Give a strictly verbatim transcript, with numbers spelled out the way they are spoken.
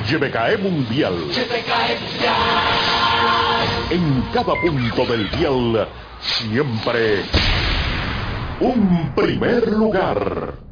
Y B K E Mundial. Y B K E Mundial. En cada punto del dial, siempre un primer lugar.